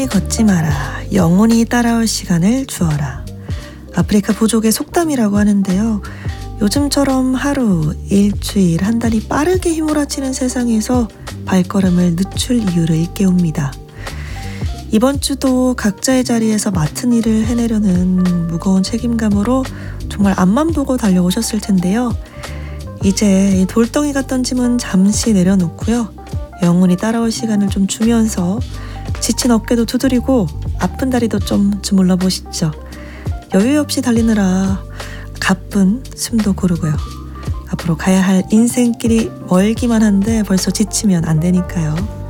걷지 마라. 영원히 따라올 시간을 주어라. 아프리카 부족의 속담이라고 하는데요. 요즘처럼 하루, 일주일, 한 달이 빠르게 휘몰아치는 세상에서 발걸음을 늦출 이유를 일깨웁니다. 이번 주도 각자의 자리에서 맡은 일을 해내려는 무거운 책임감으로 정말 앞만 보고 달려오셨을 텐데요. 이제 돌덩이 같던 짐은 잠시 내려놓고요. 영원히 따라올 시간을 좀 주면서 지친 어깨도 두드리고 아픈 다리도 좀 주물러 보시죠. 여유 없이 달리느라 가쁜 숨도 고르고요. 앞으로 가야 할 인생길이 멀기만 한데 벌써 지치면 안 되니까요.